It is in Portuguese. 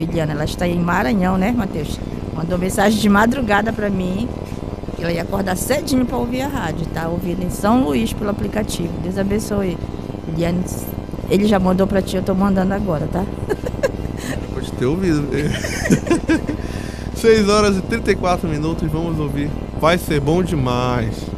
Liliana, ela está em Maranhão, né, Matheus? Mandou mensagem de madrugada para mim, que ela ia acordar cedinho para ouvir a rádio, tá? Ouvindo em São Luís pelo aplicativo. Deus abençoe. Liliana, ele já mandou para ti, eu tô mandando agora, tá? Pode ter ouvido. 6 horas e 34 minutos, vamos ouvir. Vai ser bom demais.